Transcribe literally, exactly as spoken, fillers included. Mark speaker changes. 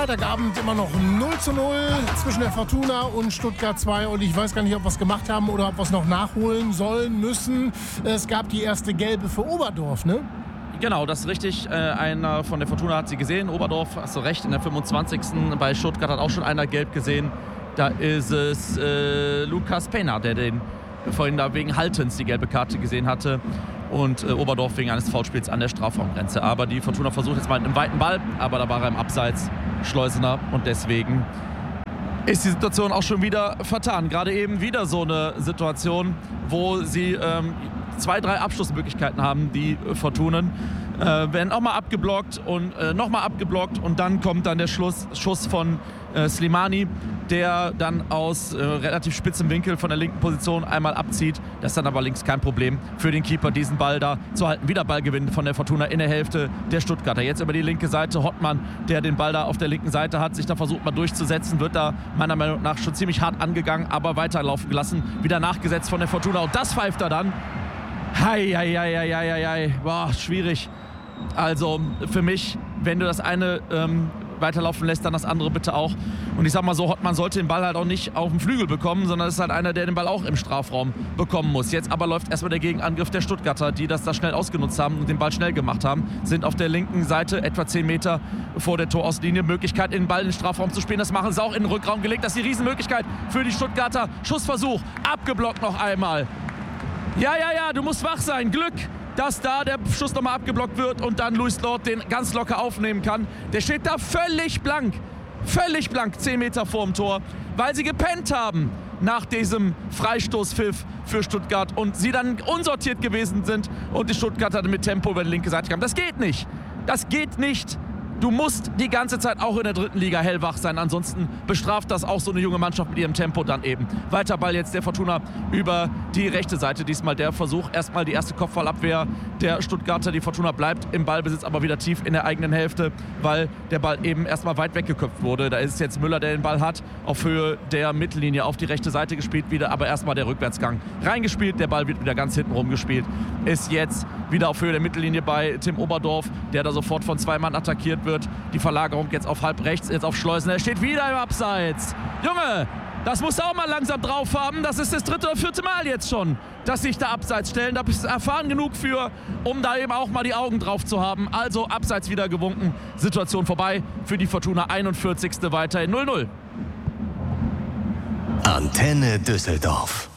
Speaker 1: Freitagabend immer noch null zu null zwischen der Fortuna und Stuttgart zwei. Und ich weiß gar nicht, ob wir es gemacht haben oder ob wir es noch nachholen sollen, müssen. Es gab die erste gelbe für Oberdorf, ne?
Speaker 2: Genau, das ist richtig. Äh, einer von der Fortuna hat sie gesehen. Oberdorf, hast du recht, in der fünfundzwanzigsten Bei Stuttgart hat auch schon einer gelb gesehen. Da ist es äh, Lukas Pena, der den vorhin da wegen Haltens die gelbe Karte gesehen hatte. Und äh, Oberdorf wegen eines Foulspiels an der Strafraumgrenze. Aber die Fortuna versucht jetzt mal mit einem weiten Ball, aber da war er im Abseits Schleusener und deswegen ist die Situation auch schon wieder vertan. Gerade eben wieder so eine Situation, wo sie ähm, zwei, drei Abschlussmöglichkeiten haben, die Fortunen. Äh, werden auch mal abgeblockt und äh, nochmal abgeblockt und dann kommt dann der Schluss, Schuss von äh, Slimani, der dann aus äh, relativ spitzem Winkel von der linken Position einmal abzieht. Das ist dann aber links kein Problem für den Keeper, diesen Ball da zu halten. Wieder Ballgewinn von der Fortuna in der Hälfte der Stuttgarter. Jetzt über die linke Seite Hottmann, der den Ball da auf der linken Seite hat, sich da versucht mal durchzusetzen, wird da meiner Meinung nach schon ziemlich hart angegangen, aber weiterlaufen gelassen. Wieder nachgesetzt von der Fortuna und das pfeift er dann. Hei, hei, hei, hei, hei, hei. Boah, schwierig. Also für mich, wenn du das eine ähm, weiterlaufen lässt, dann das andere bitte auch. Und ich sag mal so, Hottmann sollte den Ball halt auch nicht auf den Flügel bekommen, sondern es ist halt einer, der den Ball auch im Strafraum bekommen muss. Jetzt aber läuft erstmal der Gegenangriff der Stuttgarter, die das da schnell ausgenutzt haben und den Ball schnell gemacht haben. Sind auf der linken Seite etwa zehn Meter vor der Torauslinie. Möglichkeit, den Ball in den Strafraum zu spielen. Das machen sie auch in den Rückraum gelegt. Das ist die Riesenmöglichkeit für die Stuttgarter. Schussversuch, abgeblockt noch einmal. Ja, ja, ja, du musst wach sein. Glück, dass da der Schuss nochmal abgeblockt wird und dann Luis Lord den ganz locker aufnehmen kann. Der steht da völlig blank, völlig blank, zehn Meter vorm Tor, weil sie gepennt haben nach diesem Freistoßpfiff für Stuttgart und sie dann unsortiert gewesen sind und die Stuttgarter mit Tempo über die linke Seite kamen. Das geht nicht, das geht nicht. Du musst die ganze Zeit auch in der dritten Liga hellwach sein, ansonsten bestraft das auch so eine junge Mannschaft mit ihrem Tempo dann eben. Weiter Ball jetzt der Fortuna über die rechte Seite. Diesmal der Versuch, erstmal die erste Kopfballabwehr der Stuttgarter. Die Fortuna bleibt im Ballbesitz, aber wieder tief in der eigenen Hälfte, weil der Ball eben erstmal weit weggeköpft wurde. Da ist es jetzt Müller, der den Ball hat, auf Höhe der Mittellinie auf die rechte Seite gespielt wieder, aber erstmal der Rückwärtsgang reingespielt. Der Ball wird wieder ganz hinten rumgespielt. Ist jetzt wieder auf Höhe der Mittellinie bei Tim Oberdorf, der da sofort von zwei Mann attackiert wird. Die Verlagerung jetzt auf halb rechts, jetzt auf Schleusener. Er steht wieder im Abseits. Junge, das musst du auch mal langsam drauf haben. Das ist das dritte oder vierte Mal jetzt schon, dass sich da abseits stellen. Da bist du erfahren genug für, um da eben auch mal die Augen drauf zu haben. Also abseits wieder gewunken. Situation vorbei für die Fortuna. einundvierzigste weiterhin null null.
Speaker 3: Antenne Düsseldorf.